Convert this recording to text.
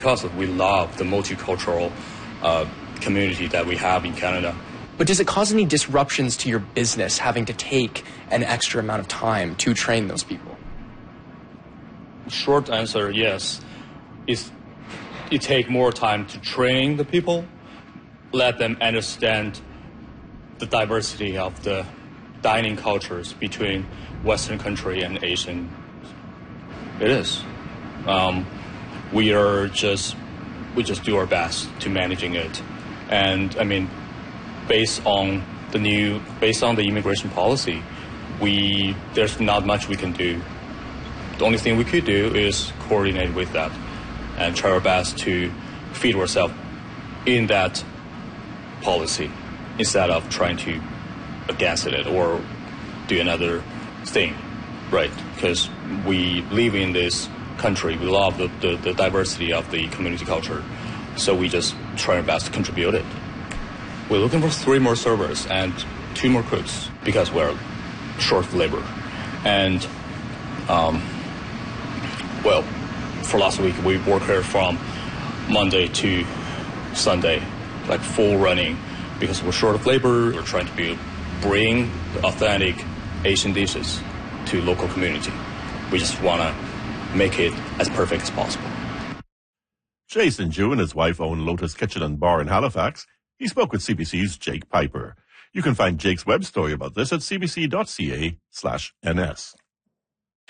Because we love the multicultural community that we have in Canada. But does it cause any disruptions to your business having to take an extra amount of time to train those people? Short answer, yes. It takes more time to train the people, let them understand the diversity of the dining cultures between Western country and Asian. It is. We just do our best to managing it, and I mean, based on the immigration policy, there's not much we can do. The only thing we could do is coordinate with that and try our best to feed ourselves in that policy instead of trying to against it or do another thing, right? Because we live in this country, we love the diversity of the community culture, so we just try our best to contribute it. We're looking for 3 more servers and 2 more cooks because we're short of labor. And well, for last week we worked here from Monday to Sunday, like full running, because we're short of labor. We're trying to bring authentic Asian dishes to local community. We just want to make it as perfect as possible. Jason Jew and his wife own Lotus Kitchen and Bar in Halifax. He spoke with CBC's Jake Piper. You can find Jake's web story about this at cbc.ca/ns.